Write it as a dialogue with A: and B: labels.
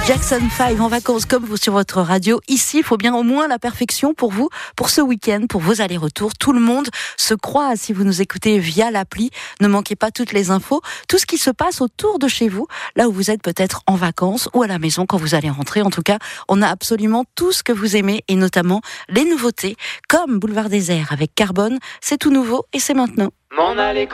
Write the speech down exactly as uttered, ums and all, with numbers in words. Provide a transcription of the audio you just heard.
A: Jackson five en vacances comme vous sur votre radio. Ici, il faut bien au moins la perfection pour vous, pour ce week-end, pour vos allers-retours. Tout le monde se croise si vous nous écoutez via l'appli. Ne manquez pas toutes les infos, tout ce qui se passe autour de chez vous, là où vous êtes peut-être en vacances ou à la maison quand vous allez rentrer. En tout cas, on a absolument tout ce que vous aimez et notamment les nouveautés, comme Boulevard Désert avec Carbone. C'est tout nouveau et c'est maintenant.
B: M'en aller